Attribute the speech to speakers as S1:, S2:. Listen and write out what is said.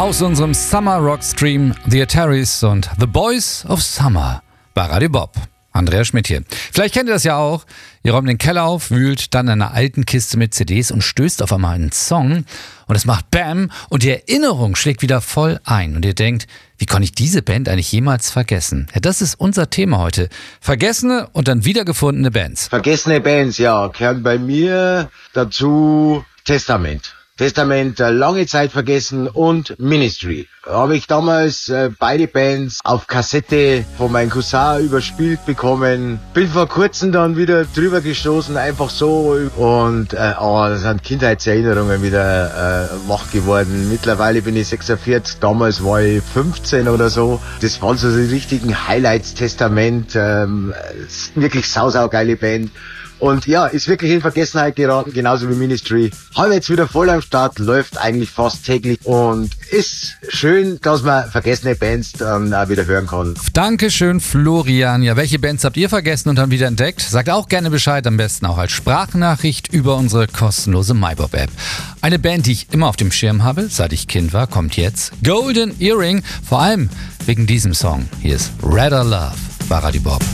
S1: Aus unserem Summer Rock Stream The Ataris und The Boys of Summer bei Radio Bob. Andreas Schmidt hier. Vielleicht kennt ihr das ja auch. Ihr räumt den Keller auf, wühlt dann in einer alten Kiste mit CDs und stößt auf einmal einen Song und es macht Bam und die Erinnerung schlägt wieder voll ein und ihr denkt, wie konnte ich diese Band eigentlich jemals vergessen? Ja, das ist unser Thema heute. Vergessene und dann wiedergefundene Bands.
S2: Vergessene Bands, ja, gehören bei mir dazu Testament. Testament lange Zeit vergessen und Ministry. Habe ich damals beide Bands auf Kassette von meinem Cousin überspielt bekommen. Bin vor kurzem dann wieder drüber gestoßen, einfach so. Und das sind Kindheitserinnerungen wieder wach geworden. Mittlerweile bin ich 46, damals war ich 15 oder so. Das waren so die richtigen Highlights. Testament, wirklich saugeile Band. Und ja, ist wirklich in Vergessenheit geraten, genauso wie Ministry. Haben jetzt wieder voll am Start, läuft eigentlich fast täglich und ist schön, dass man vergessene Bands dann auch wieder hören kann.
S1: Dankeschön, Florian. Ja, welche Bands habt ihr vergessen und dann wieder entdeckt? Sagt auch gerne Bescheid, am besten auch als Sprachnachricht über unsere kostenlose MyBob-App. Eine Band, die ich immer auf dem Schirm habe, seit ich Kind war, kommt jetzt. Golden Earring, vor allem wegen diesem Song. Hier ist Redder Love bei Radio Bob.